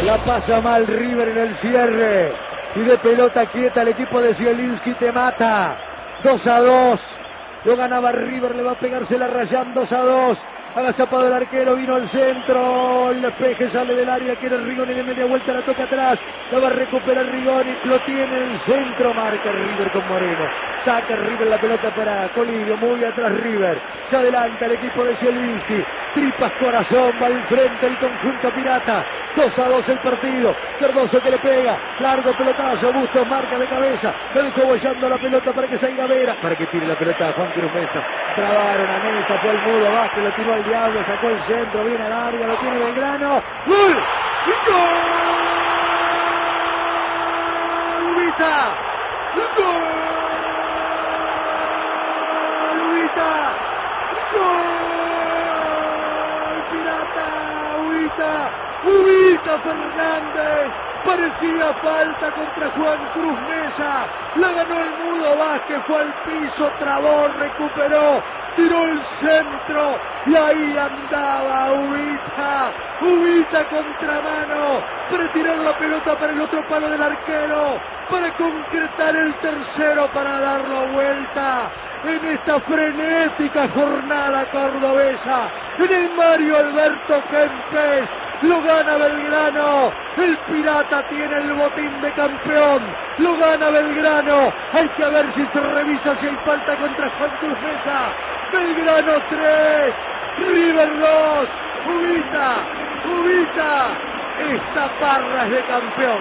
La pasa mal River en el cierre. Y de pelota quieta el equipo de Zielinski te mata. 2-2. Lo ganaba River, le va a pegársela Rayán. 2-2. Agazapado el arquero, vino al centro. El despeje sale del área. Quiere Rigoni de media vuelta, la toca atrás. La va a recuperar Rigoni. Lo tiene en el centro. Marca River con Moreno. Saca River la pelota para Colidio. Muy atrás River. Se adelanta el equipo de Zielinski. Tripas corazón. Va al frente el conjunto pirata. 2-2 el partido. Cardoso que le pega. Largo pelotazo. Bustos marca de cabeza. Lo dejó bollando la pelota para que salga Vera. Para que tire la pelota a Juan Cruz Mesa. Trabaron a Mesa. Fue el mudo. Vázquez lo tiró al diablo. Sacó el centro. Viene larga. Lo tiene Belgrano. ¡Gol! ¡Gol! ¡Ubita! ¡Gol! ¡Ubita! ¡Gol! ¡Pirata! ¡Ubita! ¡Ubita Fernández! Parecía falta contra Juan Cruz Mesa. La ganó el mudo Vázquez. Fue al piso, trabó, recuperó, tiró el centro y ahí andaba Ubita. Ubita contramano para tirar la pelota para el otro palo del arquero, para concretar el tercero, para dar la vuelta en esta frenética jornada cordobesa. En el Mario Alberto Kempes. Lo gana Belgrano. El Pirata tiene el botín de campeón. Lo gana Belgrano. Hay que ver si se revisa si hay falta contra Juan Cruz Mesa. Belgrano 3, River 2. Ubita. Esta parra es de campeón.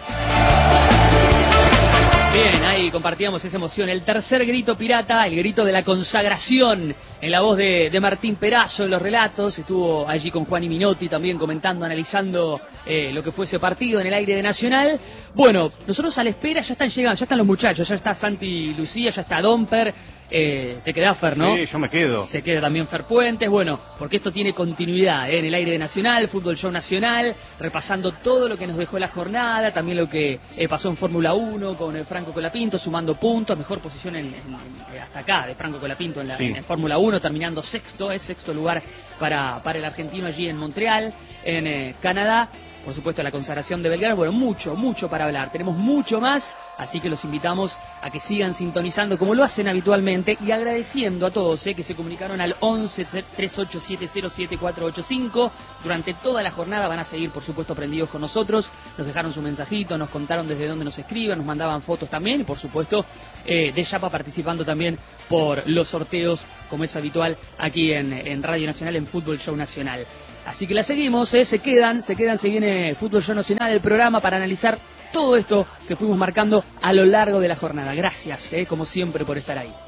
Bien, ahí compartíamos esa emoción. El tercer grito pirata, el grito de la consagración, en la voz de Martín Perazo en los relatos. Estuvo allí con Juan y Minotti también comentando, analizando lo que fue ese partido en el aire de Nacional. Bueno, nosotros a la espera, ya están llegando, ya están los muchachos, ya está Santi Lucía, ya está Domper. Te quedás, Fer, ¿no? Sí, yo me quedo. Se queda también Fer Puentes, bueno, porque esto tiene continuidad en el aire de Nacional, Fútbol Show Nacional, repasando todo lo que nos dejó la jornada, también lo que pasó en Fórmula 1 con Franco Colapinto, sumando puntos, mejor posición hasta acá de Franco Colapinto en Fórmula 1, terminando sexto lugar para el argentino allí en Montreal, en Canadá. Por supuesto, la consagración de Belgrano. Bueno, mucho para hablar. Tenemos mucho más, así que los invitamos a que sigan sintonizando como lo hacen habitualmente y agradeciendo a todos que se comunicaron al 11 3870 7485. Durante toda la jornada van a seguir, por supuesto, prendidos con nosotros. Nos dejaron su mensajito, nos contaron desde dónde nos escriben, nos mandaban fotos también y, por supuesto, de Yapa participando también por los sorteos, como es habitual aquí en Radio Nacional, en Fútbol Show Nacional. Así que la seguimos, se quedan, se viene Fútbol Show Nacional, el programa para analizar todo esto que fuimos marcando a lo largo de la jornada. Gracias, como siempre, por estar ahí.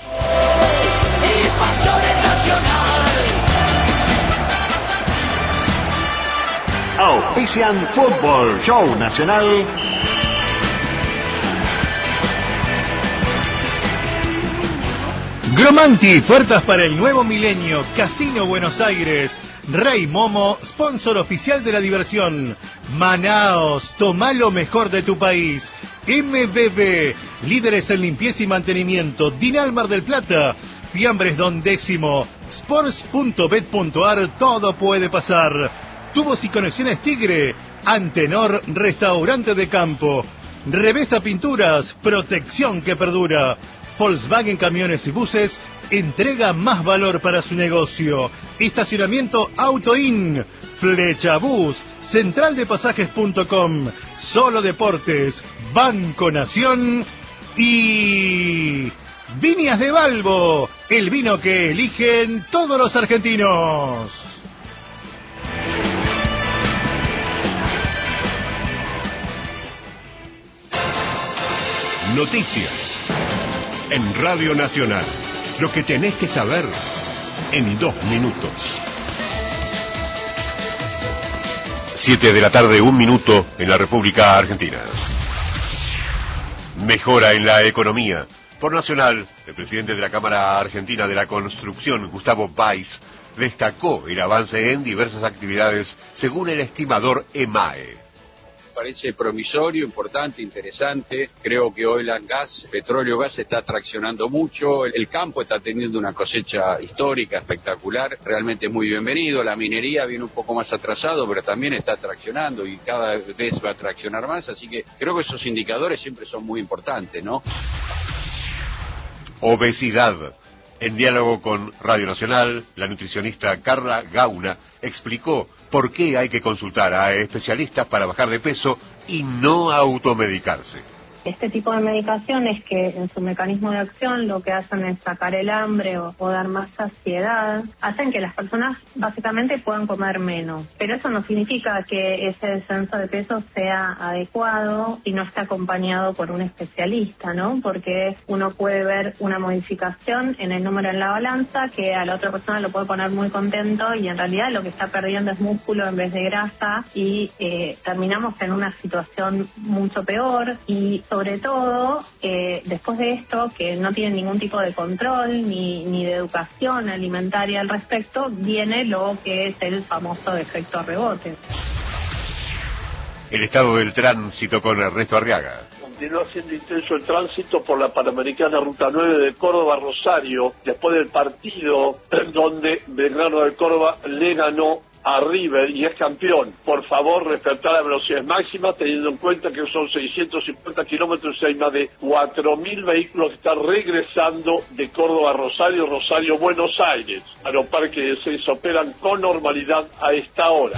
Auspician Fútbol Show Nacional. Gromanti, ofertas para el nuevo milenio. Casino Buenos Aires. Rey Momo, sponsor oficial de la diversión. Manaos, toma lo mejor de tu país. MBB, líderes en limpieza y mantenimiento. Dinal Mar del Plata, Fiambres Don Décimo. Sports.bet.ar, todo puede pasar. Tubos y conexiones Tigre. Antenor, restaurante de campo. Revesta Pinturas, protección que perdura. Volkswagen Camiones y Buses entrega más valor para su negocio. Estacionamiento AutoIn, Flecha Bus, centraldepasajes.com, Solo Deportes, Banco Nación y Viñas de Balbo, el vino que eligen todos los argentinos. Noticias en Radio Nacional. Lo que tenés que saber en 2 minutos. 7 de la tarde, 1 minuto en la República Argentina. Mejora en la economía. Por Nacional, el presidente de la Cámara Argentina de la Construcción, Gustavo Weiss, destacó el avance en diversas actividades según el estimador EMAE. Parece promisorio, importante, interesante. Creo que Oil and Gas, petróleo gas, está traccionando mucho. El campo está teniendo una cosecha histórica, espectacular. Realmente muy bienvenido. La minería viene un poco más atrasado, pero también está traccionando y cada vez va a traccionar más. Así que creo que esos indicadores siempre son muy importantes, ¿no? Obesidad. En diálogo con Radio Nacional, la nutricionista Carla Gauna explicó por qué hay que consultar a especialistas para bajar de peso y no automedicarse. Este tipo de medicaciones que en su mecanismo de acción lo que hacen es sacar el hambre o dar más saciedad, hacen que las personas básicamente puedan comer menos. Pero eso no significa que ese descenso de peso sea adecuado y no esté acompañado por un especialista, ¿no? Porque uno puede ver una modificación en el número en la balanza que a la otra persona lo puede poner muy contento y en realidad lo que está perdiendo es músculo en vez de grasa y terminamos en una situación mucho peor y sobre todo, después de esto, que no tienen ningún tipo de control ni de educación alimentaria al respecto, viene lo que es el famoso efecto rebote. El estado del tránsito con Ernesto Arriaga. Continúa siendo intenso el tránsito por la Panamericana Ruta 9 de Córdoba a Rosario, después del partido donde Belgrano de Córdoba le ganó a River y es campeón. Por favor, respetar las velocidades máximas, teniendo en cuenta que son 650 kilómetros y hay más de 4.000 vehículos que están regresando de Córdoba a Rosario, Rosario, Buenos Aires. Aeroparque de Seis operan con normalidad a esta hora.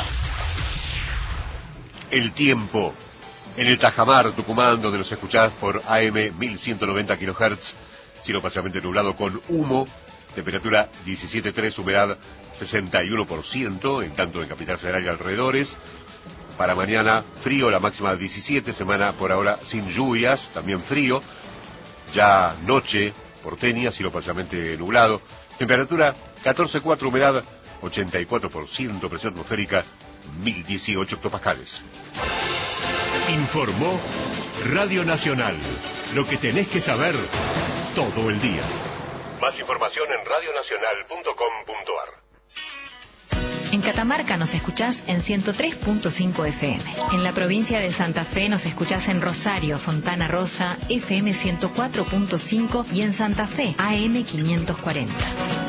El tiempo. En el Tajamar, Tucumán, donde nos escuchás por AM 1190 kHz, cielo parcialmente nublado con humo, temperatura 17.3, humedad 61%, en tanto en Capital Federal y alrededores. Para mañana, frío, la máxima 17, semana por ahora sin lluvias, también frío. Ya noche, porteña, cielo parcialmente nublado. Temperatura 14.4, humedad 84%, presión atmosférica 1018 hectopascales. Informó Radio Nacional. Lo que tenés que saber todo el día. Más información en radionacional.com.ar. En Catamarca nos escuchás en 103.5 FM. En la provincia de Santa Fe nos escuchás en Rosario, Fontana Rosa, FM 104.5 y en Santa Fe, AM 540.